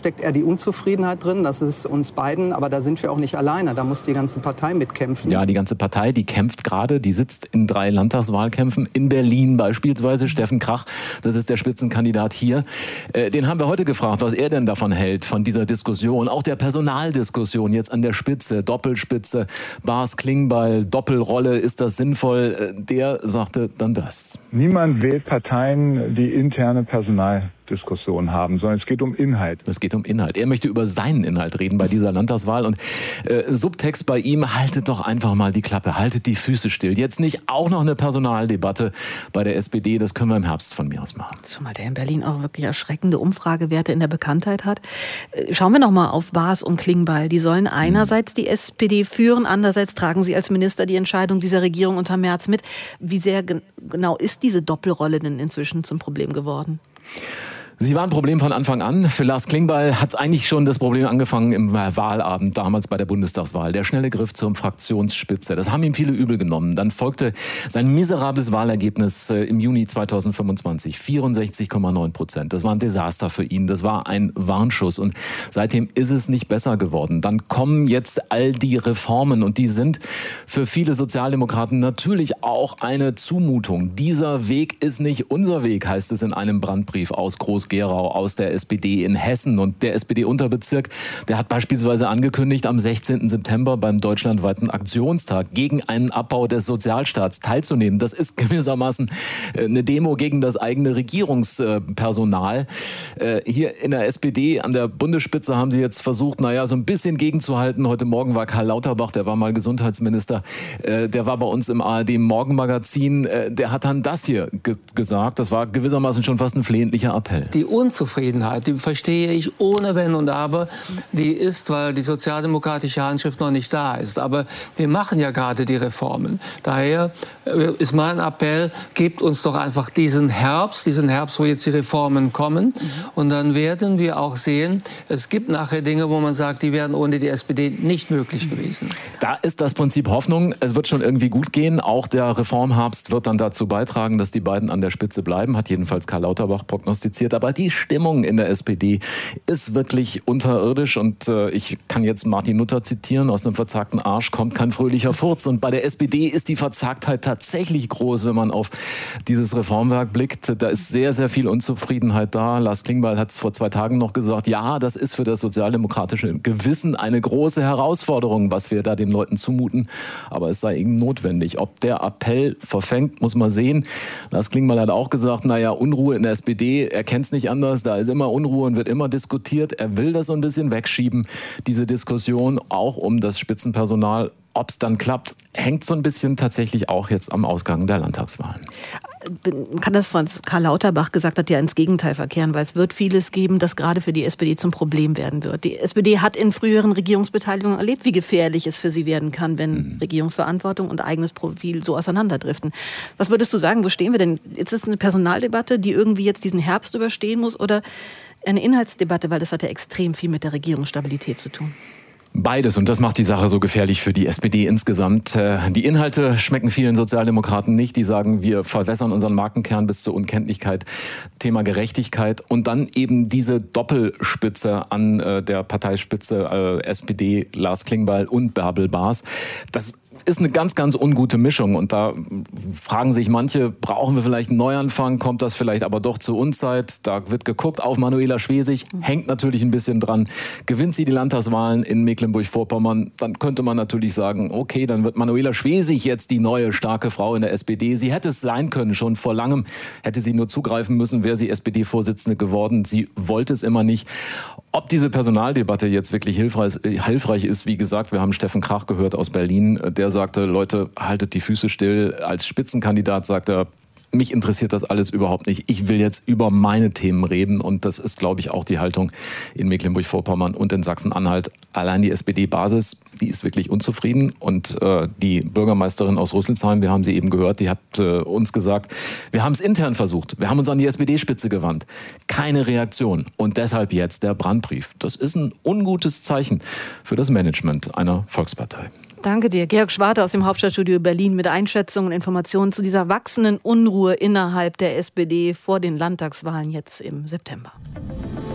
steckt eher die Unzufriedenheit drin. Das ist uns beiden, aber da sind wir auch nicht alleine. Da muss die ganze Partei mitkämpfen. Ja, die ganze Partei, die kämpft gerade. Die sitzt in 3 Landtagswahlkämpfen. In Berlin beispielsweise. Steffen Krach, das ist der Spitzenkandidat hier. Den haben wir heute gefragt, was er denn davon hält, von dieser Diskussion. Auch der Personaldiskussion jetzt an der Spitze. Doppelspitze, Bas Klingbeil, Doppelrolle. Ist das sinnvoll? Der sagte dann das. Niemand wählt Parteien, die interne Personaldiskussion haben, sondern es geht um Inhalt. Es geht um Inhalt. Er möchte über seinen Inhalt reden bei dieser Landtagswahl. Und Subtext bei ihm, haltet doch einfach mal die Klappe, haltet die Füße still. Jetzt nicht auch noch eine Personaldebatte bei der SPD, das können wir im Herbst von mir aus machen. Zumal der in Berlin auch wirklich erschreckende Umfragewerte in der Bekanntheit hat. Schauen wir noch mal auf Bas und Klingbeil. Die sollen einerseits die SPD führen, andererseits tragen sie als Minister die Entscheidung dieser Regierung unter Merz mit. Wie sehr genau ist diese Doppelrolle denn inzwischen zum Problem geworden? Sie war ein Problem von Anfang an. Für Lars Klingbeil hat es eigentlich schon das Problem angefangen im Wahlabend, damals bei der Bundestagswahl. Der schnelle Griff zur Fraktionsspitze. Das haben ihm viele übel genommen. Dann folgte sein miserables Wahlergebnis im Juni 2025. 64,9%. Das war ein Desaster für ihn. Das war ein Warnschuss. Und seitdem ist es nicht besser geworden. Dann kommen jetzt all die Reformen. Und die sind für viele Sozialdemokraten natürlich auch eine Zumutung. Dieser Weg ist nicht unser Weg, heißt es in einem Brandbrief aus Groß-Gerau, aus der SPD in Hessen. Und der SPD-Unterbezirk, der hat beispielsweise angekündigt, am 16. September beim deutschlandweiten Aktionstag gegen einen Abbau des Sozialstaats teilzunehmen. Das ist gewissermaßen eine Demo gegen das eigene Regierungspersonal. Hier in der SPD an der Bundesspitze haben sie jetzt versucht, so ein bisschen gegenzuhalten. Heute Morgen war Karl Lauterbach, der war mal Gesundheitsminister, der war bei uns im ARD-Morgenmagazin, der hat dann das hier gesagt. Das war gewissermaßen schon fast ein flehentlicher Appell. Die Unzufriedenheit, die verstehe ich ohne Wenn und Aber. Die ist, weil die sozialdemokratische Handschrift noch nicht da ist. Aber wir machen ja gerade die Reformen. Daher ist mein Appell, gebt uns doch einfach diesen Herbst, wo jetzt die Reformen kommen. Und dann werden wir auch sehen, es gibt nachher Dinge, wo man sagt, die wären ohne die SPD nicht möglich gewesen. Da ist das Prinzip Hoffnung. Es wird schon irgendwie gut gehen. Auch der Reformherbst wird dann dazu beitragen, dass die beiden an der Spitze bleiben, hat jedenfalls Karl Lauterbach prognostiziert. Aber die Stimmung in der SPD ist wirklich unterirdisch. Und ich kann jetzt Martin Luther zitieren, aus einem verzagten Arsch kommt kein fröhlicher Furz. Und bei der SPD ist die Verzagtheit tatsächlich groß, wenn man auf dieses Reformwerk blickt. Da ist sehr, sehr viel Unzufriedenheit da. Lars Klingbeil hat es vor 2 Tagen noch gesagt, ja, das ist für das sozialdemokratische Gewissen eine große Herausforderung, was wir da den Leuten zumuten. Aber es sei eben notwendig. Ob der Appell verfängt, muss man sehen. Lars Klingbeil hat auch gesagt, Unruhe in der SPD, er kennt es nicht anders, da ist immer Unruhe und wird immer diskutiert. Er will das so ein bisschen wegschieben, diese Diskussion, auch um das Spitzenpersonal. Ob es dann klappt, hängt so ein bisschen tatsächlich auch jetzt am Ausgang der Landtagswahlen. Man kann das, was Karl Lauterbach gesagt hat, ja ins Gegenteil verkehren, weil es wird vieles geben, das gerade für die SPD zum Problem werden wird. Die SPD hat in früheren Regierungsbeteiligungen erlebt, wie gefährlich es für sie werden kann, wenn Regierungsverantwortung und eigenes Profil so auseinanderdriften. Was würdest du sagen, wo stehen wir denn? Ist es eine Personaldebatte, die irgendwie jetzt diesen Herbst überstehen muss, oder eine Inhaltsdebatte, weil das hat ja extrem viel mit der Regierungsstabilität zu tun? Beides, und das macht die Sache so gefährlich für die SPD insgesamt. Die Inhalte schmecken vielen Sozialdemokraten nicht. Die sagen, wir verwässern unseren Markenkern bis zur Unkenntlichkeit. Thema Gerechtigkeit und dann eben diese Doppelspitze an der Parteispitze SPD, Lars Klingbeil und Bärbel Bas. Das ist eine ganz, ganz ungute Mischung. Und da fragen sich manche, brauchen wir vielleicht einen Neuanfang? Kommt das vielleicht aber doch zur Unzeit? Da wird geguckt auf Manuela Schwesig. Hängt natürlich ein bisschen dran. Gewinnt sie die Landtagswahlen in Mecklenburg-Vorpommern, dann könnte man natürlich sagen, okay, dann wird Manuela Schwesig jetzt die neue starke Frau in der SPD. Sie hätte es sein können, schon vor langem. Hätte sie nur zugreifen müssen, wäre sie SPD-Vorsitzende geworden. Sie wollte es immer nicht. Ob diese Personaldebatte jetzt wirklich hilfreich ist, wie gesagt, wir haben Steffen Krach gehört aus Berlin, der sagte, Leute, haltet die Füße still. Als Spitzenkandidat sagt er, mich interessiert das alles überhaupt nicht. Ich will jetzt über meine Themen reden. Und das ist, glaube ich, auch die Haltung in Mecklenburg-Vorpommern und in Sachsen-Anhalt. Allein die SPD-Basis, die ist wirklich unzufrieden. Und die Bürgermeisterin aus Rüsselsheim, wir haben sie eben gehört, die hat uns gesagt, wir haben es intern versucht. Wir haben uns an die SPD-Spitze gewandt. Keine Reaktion. Und deshalb jetzt der Brandbrief. Das ist ein ungutes Zeichen für das Management einer Volkspartei. Danke dir. Georg Schwarte aus dem Hauptstadtstudio Berlin mit Einschätzungen und Informationen zu dieser wachsenden Unruhe innerhalb der SPD vor den Landtagswahlen jetzt im September.